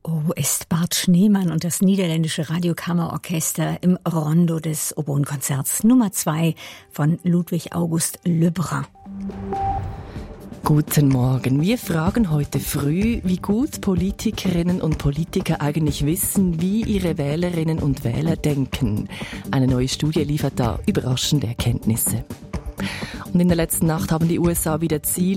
Oh, ist Bart Schneemann und das niederländische Radiokammerorchester im Rondo des Oboenkonzerts Nummer 2 von Ludwig August Le Brun. Guten Morgen. Wir fragen heute früh, wie gut Politikerinnen und Politiker eigentlich wissen, wie ihre Wählerinnen und Wähler denken. Eine neue Studie liefert da überraschende Erkenntnisse. Und in der letzten Nacht haben die USA wieder Ziele